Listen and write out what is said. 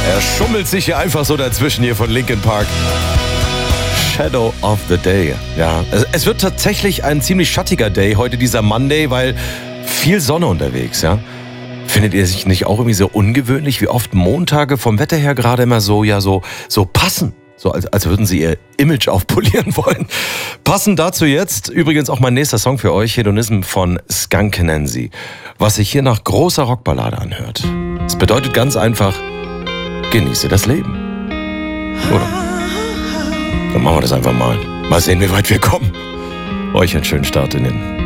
Er schummelt sich hier einfach so dazwischen hier von Linkin Park. Shadow of the Day. Ja, es wird tatsächlich ein ziemlich schattiger Day heute, dieser Monday, weil viel Sonne unterwegs, ja. Findet ihr sich nicht auch irgendwie so ungewöhnlich, wie oft Montage vom Wetter her gerade immer so passen? So als würden sie ihr Image aufpolieren wollen. Passend dazu jetzt übrigens auch mein nächster Song für euch, Hedonism von Skunk Nancy, was sich hier nach großer Rockballade anhört. Es bedeutet ganz einfach, genieße das Leben. Oder? Dann machen wir das einfach mal. Mal sehen, wie weit wir kommen. Euch einen schönen Start in den